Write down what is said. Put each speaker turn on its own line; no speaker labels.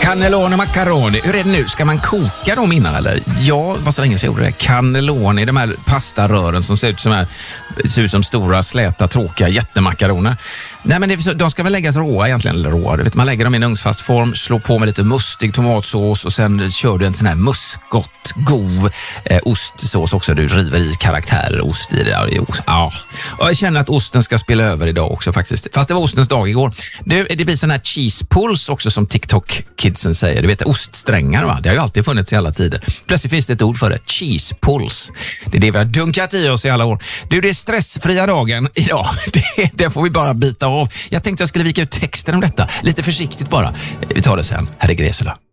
Cannelloni macaroni. Hur är det nu? Ska man koka dem innan eller? Ja, vad så länge sedan jag gjorde det. Cannelloni, de här pastarören som ser ut som stora, släta, tråkiga jättemakaroner. Nej, men de ska väl läggas råa egentligen, eller råa. Du vet, man lägger dem i en ugnsfast form, slår på med lite mustig tomatsås och sen kör du en sån här muskot, god ostsås också. Du river i karaktärer, ost i det. Ja. Och jag känner att osten ska spela över idag också faktiskt. Fast det var ostens dag igår. Det blir sån här cheese pulse också som TikTok-kidsen säger. Du vet, oststrängar va? Det har ju alltid funnits i alla tider. Plötsligt finns det ett ord för det. Cheese pulse. Det är det vi har dunkat i oss i alla år. Du, det är stressfria dagen idag. Det får vi bara bita av. Jag tänkte jag skulle vika ut texten om detta. Lite försiktigt bara. Vi tar det sen. Här är Gresula.